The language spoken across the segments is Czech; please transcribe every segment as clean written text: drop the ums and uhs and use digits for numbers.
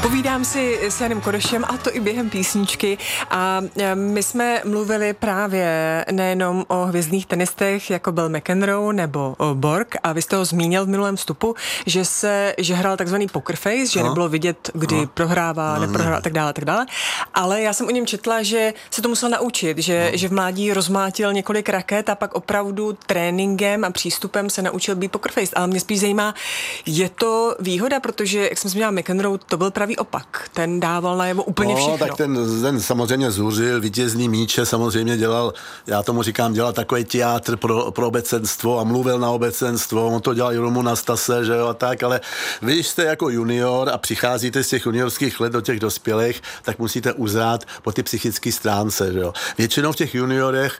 Povídám si s Janem Kodešem, a to i během písničky. A my jsme mluvili právě nejenom o hvězdných tenistech, jako byl McEnroe nebo Borg, a vy jste ho zmínil v minulém vstupu, že hrál takzvaný poker face, že nebylo vidět, kdy prohrává, neprohrává, tak dále. Ale já jsem o něm četla, že se to musel naučit, že v mládí rozmátil několik raket a pak opravdu tréninkem a přístupem se naučil být poker face. Ale mě spíš zajímá, je to výhoda, protože, jak jsem zmínila, McEnroe, to byl pravý opak. Ten dával najevo úplně všechno. Tak ten samozřejmě zuřil, vítězný míče samozřejmě dělal, já tomu říkám, dělal takový teátr pro obecenstvo a mluvil na obecenstvo, on to dělal i Romu Nastase, že jo, a tak, ale vy jste jako junior a přicházíte z těch juniorských let do těch dospělých, tak musíte uzrát po ty psychické stránce, že jo. Většinou v těch juniorech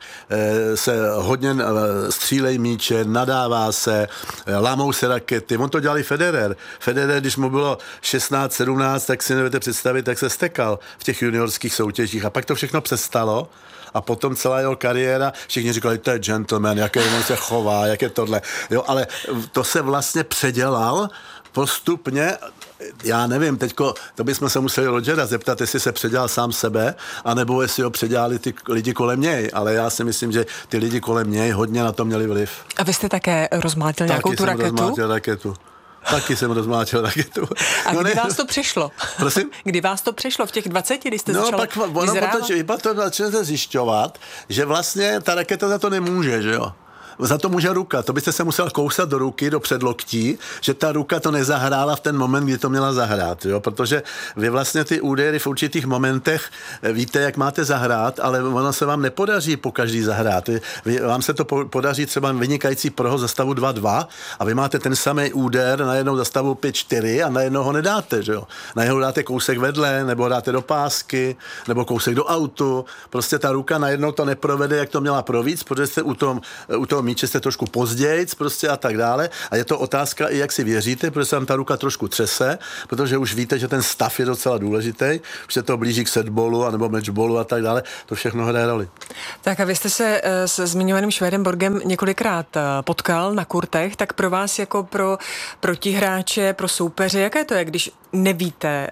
se hodně střílej míče, nadává se, lámou se rakety, on to dělal i Federer. Federer, když mu bylo 16, 17, tak si nebudete představit, jak se stekal v těch juniorských soutěžích. A pak to všechno přestalo a potom celá jeho kariéra, všichni říkali, to je gentleman, jak on se chová, jak je tohle. Jo, ale to se vlastně předělal postupně, já nevím, teďko, to bychom se museli Rogera zeptat, jestli se předělal sám sebe, anebo jestli ho předělali ty lidi kolem něj, ale já si myslím, že ty lidi kolem něj hodně na to měli vliv. A vy jste také rozmátil nějakou tu raketu? Taky jsem rozmáčel raketu. A kdy vás to přišlo? Prosím? Kdy vás to přišlo? V těch 20, kdy jste začal vyzrávat? Pak to začnete zjišťovat, že vlastně ta raketa za to nemůže, že jo? Za to může ruka. To byste se musel kousat do ruky, do předloktí, že ta ruka to nezahrála v ten moment, kdy to měla zahrát. Jo? Protože vy vlastně ty údery v určitých momentech víte, jak máte zahrát, ale ono se vám nepodaří po každý zahrát. Vám se to podaří třeba vynikající proho za stavu 2-2 a vy máte ten samý úder najednou za stavu 5-4 a najednou ho nedáte. Že jo? Najednou dáte kousek vedle, nebo dáte do pásky, nebo kousek do autu. Prostě ta ruka najednou to neprovede, jak to měla províc, protože jste u toho míče jste trošku pozdějc prostě a tak dále. A je to otázka i jak si věříte, protože se vám ta ruka trošku třese, protože už víte, že ten stav je docela důležitý, už se to blíží k setballu anebo matchballu a tak dále. To všechno hraje roli. Tak a vy jste se s zmiňovaným Švédem Borgem několikrát potkal na kurtech, tak pro vás jako pro protihráče, pro soupeře, jaké to je, když nevíte,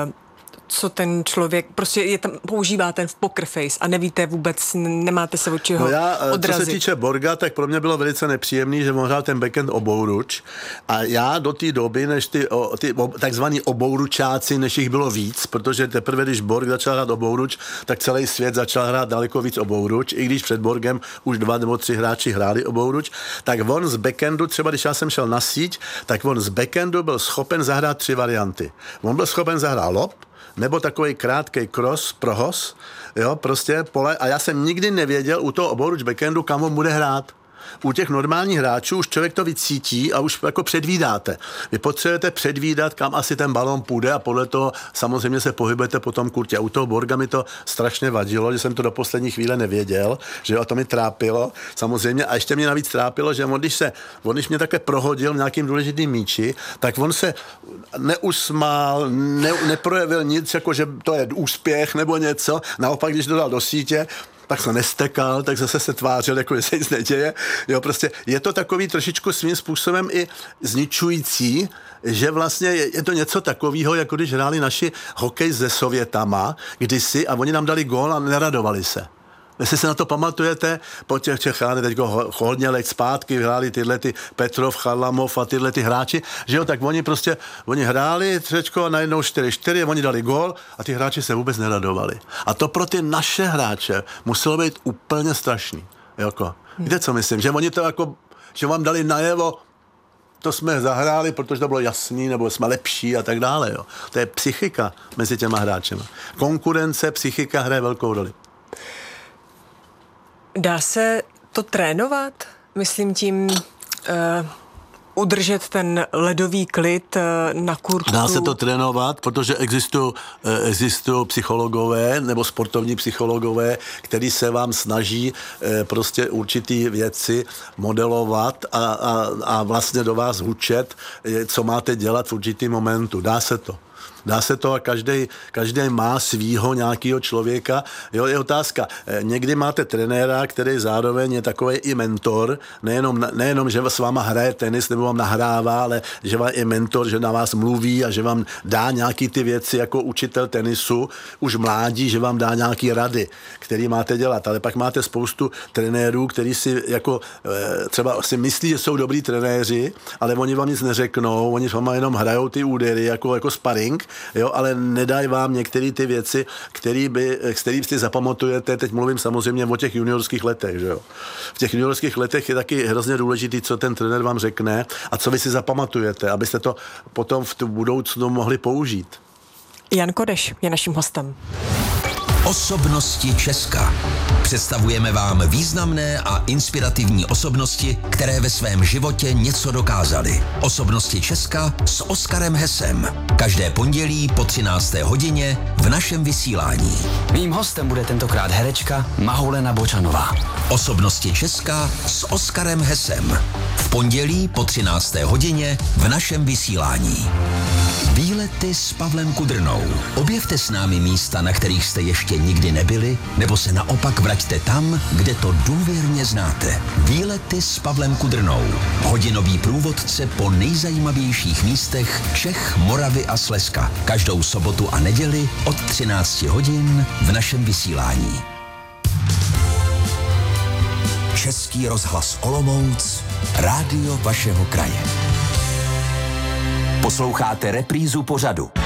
co ten člověk, prostě používá ten poker face a nevíte vůbec, nemáte se od čeho odrazit. Co se týče Borga, tak pro mě bylo velice nepříjemný, že on hrál ten backhand obouruč a já do té doby, než ty takzvaní obouručáci, než jich bylo víc, protože teprve, když Borg začal hrát obouruč, tak celý svět začal hrát daleko víc obouruč, i když před Borgem už 2 nebo 3 hráči hráli obouruč, tak on z backhandu, třeba když já jsem šel na síť, tak on z backhandu byl schopen zahrát 3 varianty. On byl schopen zahrát lob, nebo takový krátkej cross, prohos, jo, prostě pole. A já jsem nikdy nevěděl u toho obouruč backhandu, kam on bude hrát. U těch normálních hráčů už člověk to vycítí a už jako předvídáte. Vy potřebujete předvídat, kam asi ten balón půjde a podle toho samozřejmě se pohybujete po tom kurtě. A u toho Borga mi to strašně vadilo, že jsem to do poslední chvíle nevěděl, že jo, a to mi trápilo samozřejmě. A ještě mě navíc trápilo, že on, když mě také prohodil v nějakým důležitým míči, tak on se neusmál, neprojevil nic, jako že to je úspěch nebo něco. Naopak, když dodal do sítě, tak se nestekal, tak zase se tvářil, jako že se nic neděje. Jo, prostě je to takový trošičku svým způsobem i zničující, že vlastně je to něco takového, jako když hráli naši hokej se Sovětama kdysi a oni nám dali gól a neradovali se. Jestli se na to pamatujete, po těch Čechách teďko hodně let zpátky hráli tyhle ty Petrov, Charlamov a tyhle ty hráči, že jo, tak oni hráli třečko a najednou 4-4, oni dali gól a ty hráči se vůbec neradovali. A to pro ty naše hráče muselo být úplně strašný. Jako. Víte, co myslím? Že oni to jako, že vám dali najevo, to jsme zahráli, protože to bylo jasný, nebo jsme lepší a tak dále. Jo. To je psychika mezi těma hráčema. Konkurence, psychika hraje velkou roli. Dá se to trénovat? Myslím tím udržet ten ledový klid na kurtu. Dá se to trénovat, protože existují psychologové nebo sportovní psychologové, kteří se vám snaží prostě určitý věci modelovat a vlastně do vás hučet, co máte dělat v určitým momentu. Dá se to. Dá se to a každý má svýho nějakého člověka. Jo, je otázka. Někdy máte trenéra, který zároveň je takový i mentor, nejenom, že s váma hraje tenis nebo vám nahrává, ale že vám je mentor, že na vás mluví a že vám dá nějaký ty věci jako učitel tenisu, už mládí, že vám dá nějaký rady, který máte dělat. Ale pak máte spoustu trenérů, který si jako třeba si myslí, že jsou dobrý trenéři, ale oni vám nic neřeknou, oni s váma jenom hrajou ty údery jako sparring, jo, ale nedají vám některé ty věci, který si zapamatujete. Teď mluvím samozřejmě o těch juniorských letech, že jo. V těch juniorských letech je taky hrozně důležitý, co ten trenér vám řekne a co vy si zapamatujete, abyste to potom v tu budoucnu mohli použít. Jan Kodeš je naším hostem. Osobnosti Česka. Představujeme vám významné a inspirativní osobnosti, které ve svém životě něco dokázaly. Osobnosti Česka s Oskarem Hesem. Každé pondělí po 13. hodině v našem vysílání. Mým hostem bude tentokrát herečka Mahoulena Bočanová. Osobnosti Česka s Oskarem Hesem. V pondělí po 13. hodině v našem vysílání. Výlety s Pavlem Kudrnou. Objevte s námi místa, na kterých jste ještě nikdy nebyli, nebo se naopak vraťte tam, kde to důvěrně znáte. Výlety s Pavlem Kudrnou. Hodinový průvodce po nejzajímavějších místech Čech, Moravy a Slezska. Každou sobotu a neděli od 13 hodin v našem vysílání. Český rozhlas Olomouc, rádio vašeho kraje. Posloucháte reprízu pořadu.